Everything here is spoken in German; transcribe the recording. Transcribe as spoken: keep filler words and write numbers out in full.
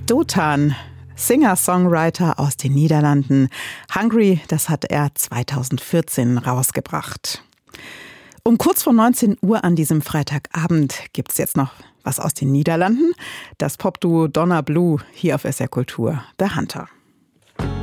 Dotan, Singer-Songwriter aus den Niederlanden. Hungry, das hat er zweitausendvierzehn rausgebracht. Um kurz vor neunzehn Uhr an diesem Freitagabend gibt's jetzt noch was aus den Niederlanden. Das Popduo Donna Blue hier auf S R Kultur, The Hunter.